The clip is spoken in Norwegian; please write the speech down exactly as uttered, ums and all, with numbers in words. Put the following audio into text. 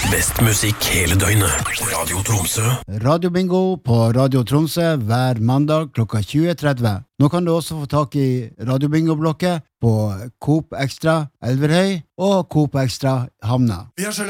Best musikk hele døgnet. Radio Tromsø. Radio Bingo på Radio Tromsø hver mandag klokka tjue tretti. Nå kan du også få tak i Radio Bingo-blokket på Coop Extra Elverhøy og Coop Extra Hamna.